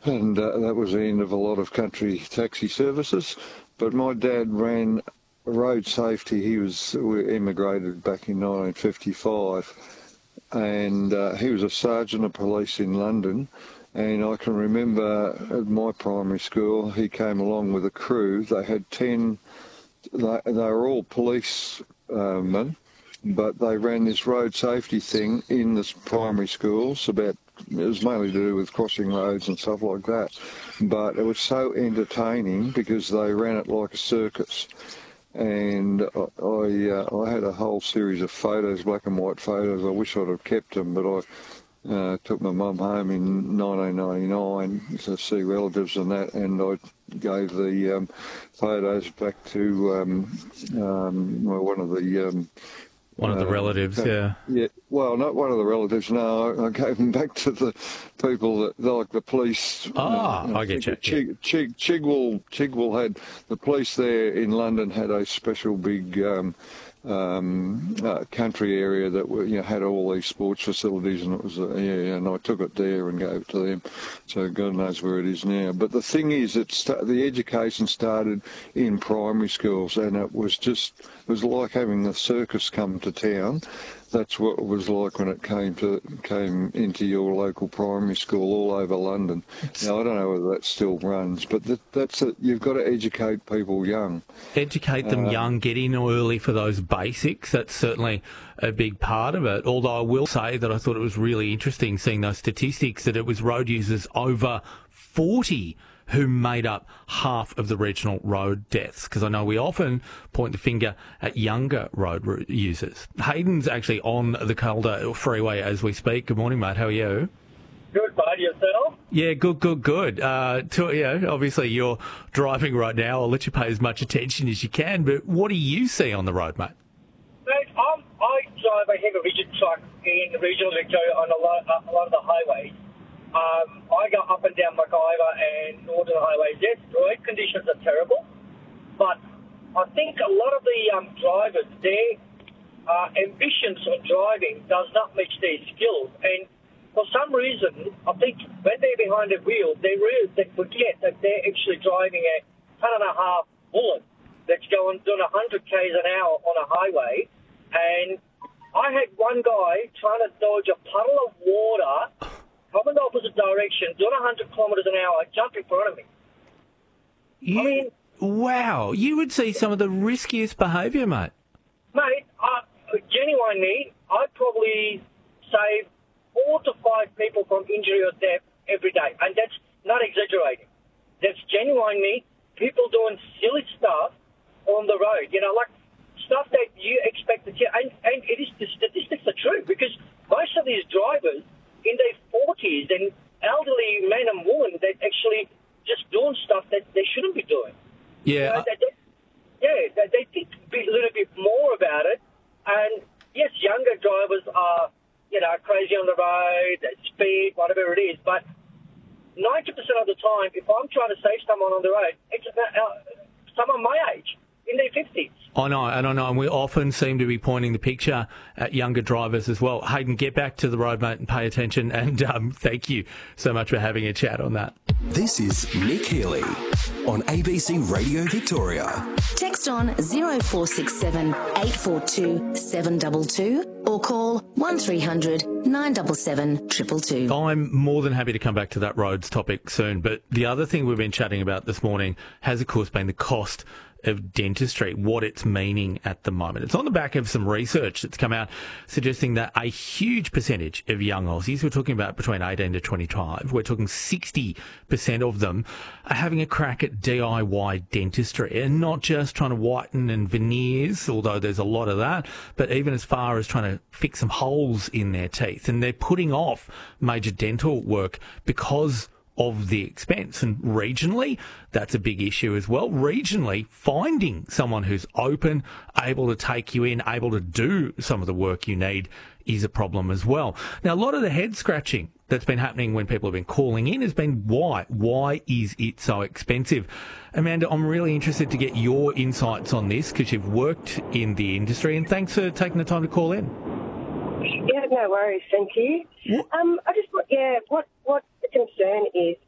and that was the end of a lot of country taxi services. But my dad ran road safety. We emigrated back in 1955, and he was a sergeant of police in London. And I can remember at my primary school, he came along with a crew. They had 10, they were all policemen, but they ran this road safety thing in the primary schools. It was mainly to do with crossing roads and stuff like that. But it was so entertaining because they ran it like a circus. And I had a whole series of photos, black and white photos. I wish I'd have kept them, but I took my mum home in 1999 to see relatives and that, and I gave the photos back to one of the relatives, yeah. Yeah, well, not one of the relatives, no. I gave them back to the people that, like the police. I get you. Chigwell had, the police there in London had a special big country area that had all these sports facilities, and it was and I took it there and gave it to them. So God knows where it is now. But the thing is, the education started in primary schools, and it was like having the circus come to town. That's what it was like when it came into your local primary school all over London. Now, I don't know whether that still runs, but that's it. You've got to educate people young. Educate them young, get in early for those basics. That's certainly a big part of it. Although I will say that I thought it was really interesting seeing those statistics that it was road users over 40 who made up half of the regional road deaths, because I know we often point the finger at younger road users. Hayden's actually on the Calder Freeway as we speak. Good morning, mate. How are you? Good, mate. Yourself? Yeah, good. Obviously you're driving right now. I'll let you pay as much attention as you can, but what do you see on the road, mate? Mate, I drive a heavy rigid truck in regional Victoria on a lot of the highways. I go up and down MacIver and Northern Highways. Yes, road conditions are terrible, but I think a lot of the drivers, their ambitions on driving does not match their skills. And for some reason, I think when they're behind the wheel, they forget that they're actually driving a ton-and-a-half bullet that's doing 100 k's an hour on a highway. And I had one guy trying to dodge a puddle of water coming the opposite direction, doing 100 kilometres an hour, jump in front of me. Wow, you would see some of the riskiest behaviour, mate. Mate, genuinely, I'd probably save 4 to 5 people from injury or death every day, and that's not exaggerating. That's genuinely people doing silly stuff on the road, like stuff that you expect to see. And the statistics are true, because most of these drivers in their 40s and elderly men and women that actually just doing stuff that they shouldn't be doing. Yeah. They think a little bit more about it. And yes, younger drivers are, crazy on the road, speed, whatever it is. But 90% of the time, if I'm trying to save someone on the road, it's someone my age, in their 50s. I know, and we often seem to be pointing the picture at younger drivers as well. Hayden, get back to the road, mate, and pay attention, and thank you so much for having a chat on that. This is Nick Healy on ABC Radio Victoria. Text on 0467 842 722 or call 1300 977 222. I'm more than happy to come back to that roads topic soon, but the other thing we've been chatting about this morning has, of course, been the cost of dentistry, what it's meaning at the moment. It's on the back of some research that's come out suggesting that a huge percentage of young Aussies, we're talking about between 18 to 25, we're talking 60% of them are having a crack at DIY dentistry, and not just trying to whiten and veneers, although there's a lot of that, but even as far as trying to fix some holes in their teeth. And they're putting off major dental work because of the expense. And regionally, that's a big issue as well. Regionally, finding someone who's open, able to take you in, able to do some of the work you need is a problem as well. Now, a lot of the head scratching that's been happening when people have been calling in has been why? Why is it so expensive? Amanda, I'm really interested to get your insights on this because you've worked in the industry, and thanks for taking the time to call in. Yeah, no worries. Thank you. What the concern is